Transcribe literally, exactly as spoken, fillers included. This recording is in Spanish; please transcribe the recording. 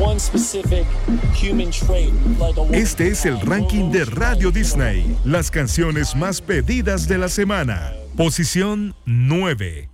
Este es el ranking de Radio Disney. Las canciones más pedidas de la semana. Posición nueve.